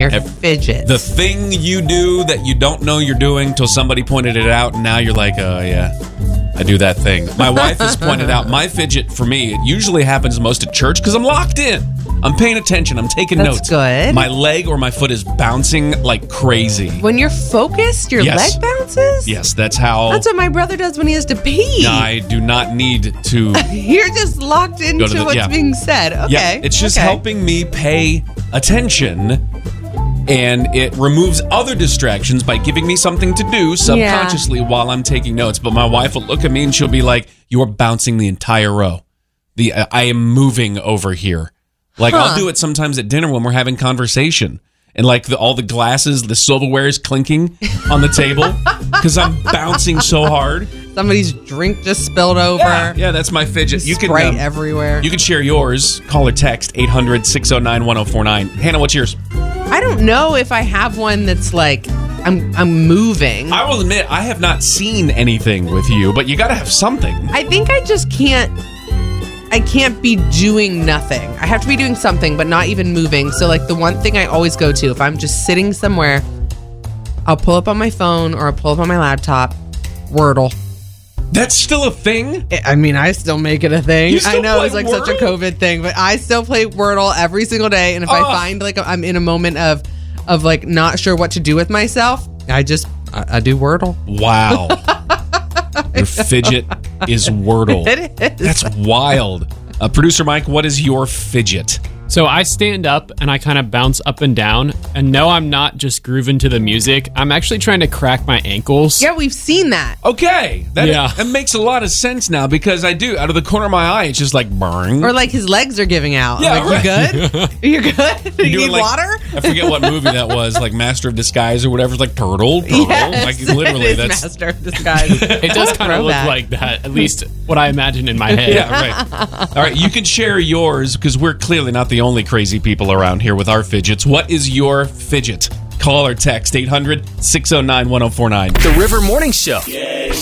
your fidget. The thing you do that you don't know you're doing till somebody pointed it out, and now you're like, oh, yeah, I do that thing. My wife has pointed out my fidget for me. It usually happens most at church because I'm locked in. I'm paying attention. I'm taking notes. That's good. My leg or my foot is bouncing like crazy. When you're focused, your leg bounces? Yes, that's how. That's what my brother does when he has to pee. I do not need to. You're just locked into what's being said. Okay. Yeah, it's just helping me pay attention. And it removes other distractions by giving me something to do subconsciously while I'm taking notes. But my wife will look at me and she'll be like, "You're bouncing the entire row. I am moving over here." Like, I'll do it sometimes at dinner when we're having conversation. And, like, all the glasses, the silverware is clinking on the table because I'm bouncing so hard. Somebody's drink just spilled over. Yeah, that's my fidget. You Sprite everywhere. You can share yours. Call or text 800-609-1049. Hannah, what's yours? I don't know if I have one that's like, I'm moving. I will admit, I have not seen anything with you, but you got to have something. I think I just can't be doing nothing. I have to be doing something, but not even moving. So, like, the one thing I always go to, if I'm just sitting somewhere, I'll pull up on my phone or I'll pull up on my laptop, Wordle. That's still a thing? I mean, I still make it a thing. You still I know play it's like Wordle? such a COVID thing, but I still play Wordle every single day. And if I find like I'm in a moment of like not sure what to do with myself, I do Wordle. Wow. Your fidget is Wordle. It is. That's wild. Producer Mike, what is your fidget? So I stand up and I kind of bounce up and down. And no, I'm not just grooving to the music. I'm actually trying to crack my ankles. Yeah, we've seen that. Okay. That makes a lot of sense now because I do. Out of the corner of my eye, it's just like burn. Or like his legs are giving out. Yeah, like, you good? You're good? You need like, water? I forget what movie that was, like Master of Disguise or whatever. It's like turtle. Yes, like literally, that's Master of Disguise. It does kind of look like that, at least what I imagine in my head. Yeah, right. All right, you can share yours because we're clearly not the only crazy people around here with our fidgets. What is your fidget? Call or text 800-609-1049. The River Morning Show. Yeah.